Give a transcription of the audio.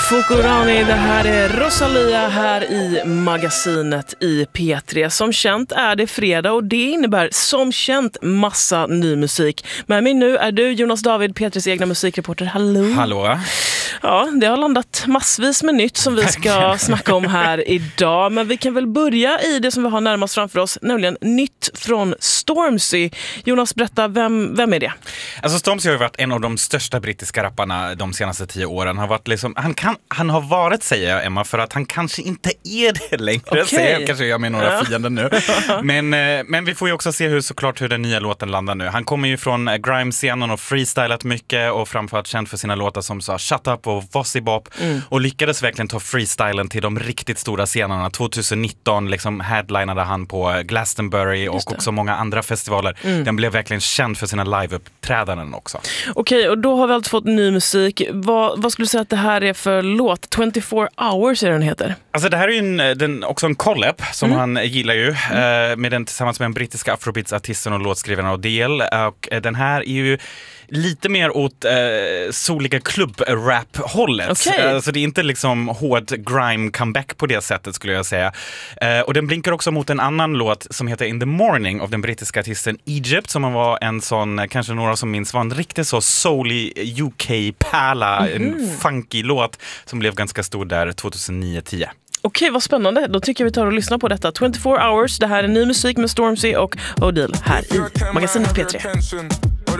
Fukurani, det här är Rosalia här i magasinet i P3. Som känt är det fredag och det innebär som känt massa ny musik. Med mig nu är du, Jonas David, P3s egna musikreporter. Hallå! Hallå! Ja, det har landat massvis med nytt som vi ska snacka om här idag. Men vi kan väl börja i det som vi har närmast framför oss, nämligen nytt från Stormzy. Jonas, berätta, vem är det? Alltså Stormzy har ju varit en av de största brittiska rapparna de senaste 10 åren. Har varit liksom, han har varit, säger jag Emma, för att han kanske inte är det längre. Okay. Säger jag, kanske jag med några fiender nu. Men vi får ju också se hur den nya låten landar nu. Han kommer ju från grime-scenen och freestylat mycket och framförallt känd för sina låtar som sa Shut Up och Vossy Bop och lyckades verkligen ta freestylen till de riktigt stora scenerna. 2019 liksom headlinade han på Glastonbury och också många andra festivaler. Den blev verkligen känd för sina live-uppträdanden också. Okej, och då har vi alltså fått ny musik. Vad skulle du säga att det här är för låt? 24 Hours är den heter. Alltså det här är ju också en collab som han gillar ju med den tillsammans med den brittiska afrobeats-artisten och låtskrivaren Odell. Och den här är ju lite mer åt soliga klubb-rap-hållet. Okay. Så det är inte liksom hård grime-comeback på det sättet skulle jag säga. Och den blinkar också mot en annan låt som heter In the Morning av den brittiska artisten Egypt som var en sån, kanske några som minns, var en riktigt så soulig UK-pärla, en funky låt som blev ganska stor där 2009-10. Okej, vad spännande. Då tycker vi tar och lyssnar på detta. 24 Hours, det här är ny musik med Stormzy och Odell här i magasinet P3.